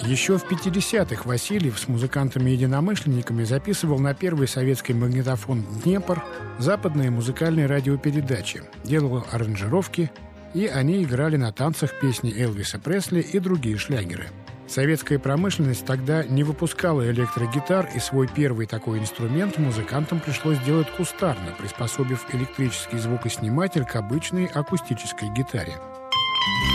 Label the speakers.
Speaker 1: Еще в 50-х Васильев с музыкантами-единомышленниками записывал на первый советский магнитофон «Днепр» западные музыкальные радиопередачи, делал аранжировки, и они играли на танцах песни Элвиса Пресли и другие шлягеры. Советская промышленность тогда не выпускала электрогитар, и свой первый такой инструмент музыкантам пришлось делать кустарно, приспособив электрический звукосниматель к обычной акустической гитаре.